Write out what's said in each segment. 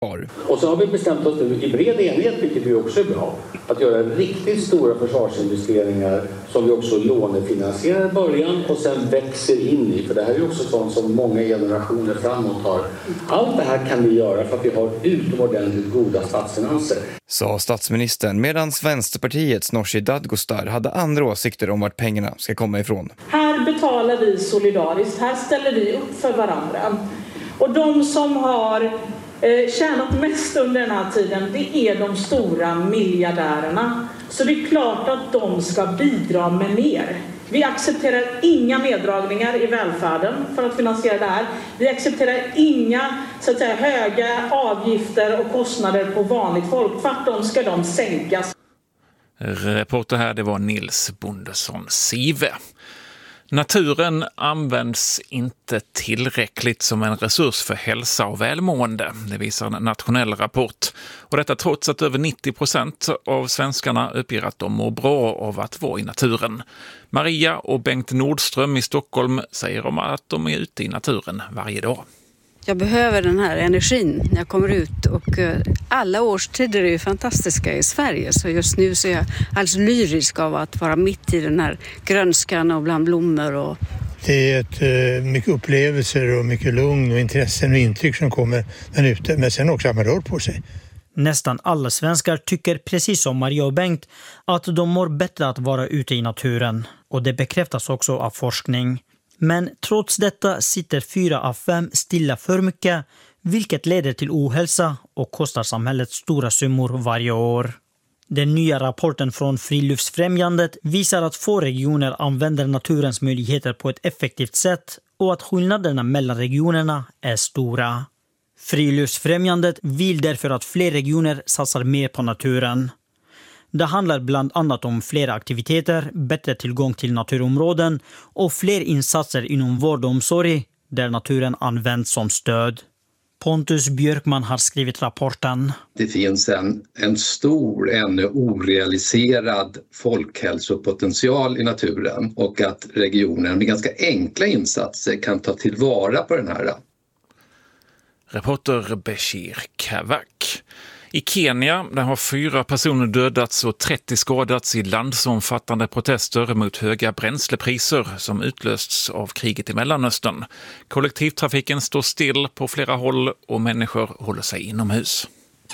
Och så har vi bestämt oss nu i bred enhet, vilket vi också är bra, att göra riktigt stora försvarsinvesteringar som vi också lånefinansierar i början och sen växer in i. För det här är ju också sånt som många generationer framåt har. Allt det här kan vi göra för att vi har utomordentligt goda statsfinanser. Sa statsministern, medan Vänsterpartiets Nooshi Dadgostar hade andra åsikter om vart pengarna ska komma ifrån. Här betalar vi solidariskt, här ställer vi upp för varandra. Och de som har tjänat mest under den här tiden, det är de stora miljardärerna. Så det är klart att de ska bidra med mer. Vi accepterar inga neddragningar i välfärden för att finansiera det här. Vi accepterar inga så att säga, höga avgifter och kostnader på vanligt folk. Tvärtom ska de sänkas. Reporter här, det var Nils Bondesson-Sive. Naturen används inte tillräckligt som en resurs för hälsa och välmående. Det visar en nationell rapport. Och detta trots att över 90% av svenskarna uppger att de mår bra av att vara i naturen. Maria och Bengt Nordström i Stockholm säger om att de är ute i naturen varje dag. Jag behöver den här energin när jag kommer ut och alla årstider är ju fantastiska i Sverige. Så just nu så är jag alldeles lyrisk av att vara mitt i den här grönskan och bland blommor. Det är mycket upplevelser och mycket lugn och intressen och intryck som kommer där ute. Men sen också att man rör på sig. Nästan alla svenskar tycker precis som Maria och Bengt att de mår bättre att vara ute i naturen. Och det bekräftas också av forskning. Men trots detta sitter 4 av 5 stilla för mycket, vilket leder till ohälsa och kostar samhället stora summor varje år. Den nya rapporten från Friluftsfrämjandet visar att få regioner använder naturens möjligheter på ett effektivt sätt och att skillnaderna mellan regionerna är stora. Friluftsfrämjandet vill därför att fler regioner satsar mer på naturen. Det handlar bland annat om fler aktiviteter, bättre tillgång till naturområden och fler insatser inom vård och omsorg där naturen används som stöd. Pontus Björkman har skrivit rapporten. Det finns en stor, ännu orealiserad folkhälsopotential i naturen och att regionen med ganska enkla insatser kan ta tillvara på den här. Reporter Bashir Kavak. I Kenya där har 4 personer dödats och 30 skadats i landsomfattande protester mot höga bränslepriser som utlösts av kriget i Mellanöstern. Kollektivtrafiken står still på flera håll och människor håller sig inomhus.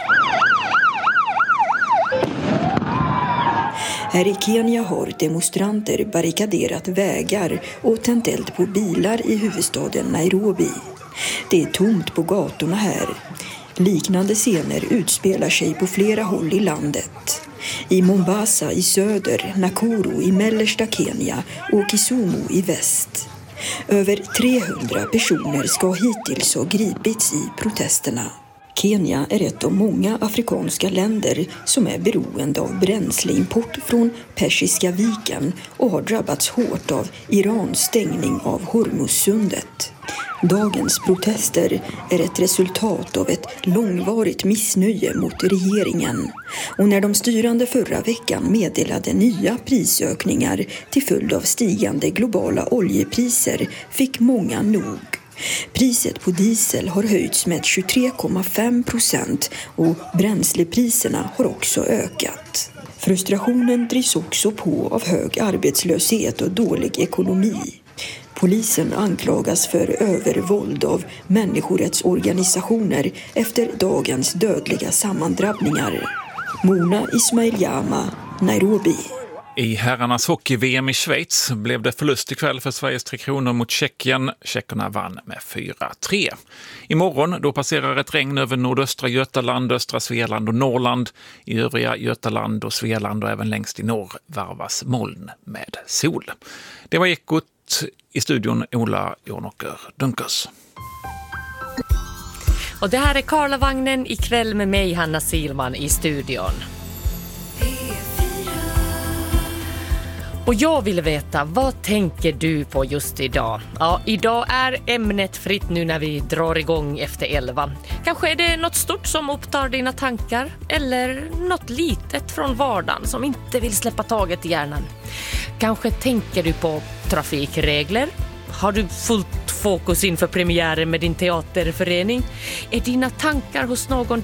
Här i Kenya har demonstranter barrikaderat vägar och tänt eld på bilar i huvudstaden Nairobi. Det är tomt på gatorna här. Liknande scener utspelar sig på flera håll i landet. I Mombasa i söder, Nakuru i mellersta Kenya och Kisumu i väst. Över 300 personer ska hittills ha gripits i protesterna. Kenya är ett av många afrikanska länder som är beroende av bränsleimport från Persiska viken och har drabbats hårt av Irans stängning av Hormuzsundet. Dagens protester är ett resultat av ett långvarigt missnöje mot regeringen. Och när de styrande förra veckan meddelade nya prisökningar till följd av stigande globala oljepriser fick många nog. Priset på diesel har höjts med 23,5% och bränslepriserna har också ökat. Frustrationen drivs också på av hög arbetslöshet och dålig ekonomi. Polisen anklagas för övervåld av människorättsorganisationer efter dagens dödliga sammandrabbningar. Mona Ismail-Jama, Nairobi. I herrarnas hockey-VM i Schweiz blev det förlust ikväll för Sveriges 3 kronor mot Tjeckien. Tjeckerna vann med 4-3. Imorgon då passerar ett regn över nordöstra Götaland, östra Svealand och Norrland. I övriga Götaland och Svealand och även längst i norr varvas moln med sol. Det var Ekot. I studion Ola Jonåker Dunkers. Och det här är Karlavagnen ikväll med mig, Hanna Silman, i studion. Och jag vill veta, vad tänker du på just idag? Ja, idag är ämnet fritt nu när vi drar igång efter 11. Kanske är det något stort som upptar dina tankar eller något litet från vardagen som inte vill släppa taget i hjärnan. Kanske tänker du på trafikregler? Har du fullt fokus inför premiären med din teaterförening? Är dina tankar hos någon